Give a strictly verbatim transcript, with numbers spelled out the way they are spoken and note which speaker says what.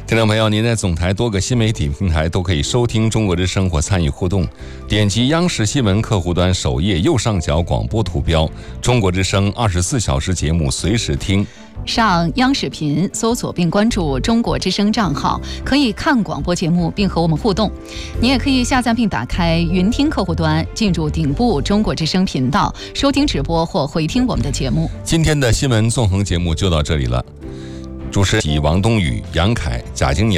Speaker 1: 听众朋友，您在总台多个新媒体平台都可以收听中国之声或参与互动。点击央视新闻客户端首页右上角广播图标，中国之声二十四小时节目随时听。
Speaker 2: 上央视频搜索并关注中国之声账号，可以看广播节目并和我们互动。你也可以下载并打开云听客户端，进入顶部中国之声频道，收听直播或回听我们的节目。
Speaker 1: 今天的新闻纵横节目就到这里了。主持人王冬雨、杨凯、贾晶